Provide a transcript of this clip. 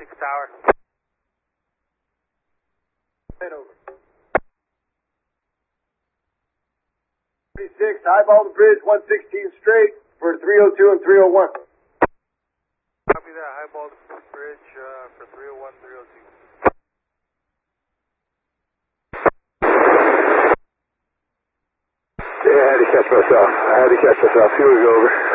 36 Tower. Right over. 36, highball the bridge, 116 straight for 302 and 301. Copy that, highball the bridge for 301, 302. Yeah, I had to catch myself. Here we go, over.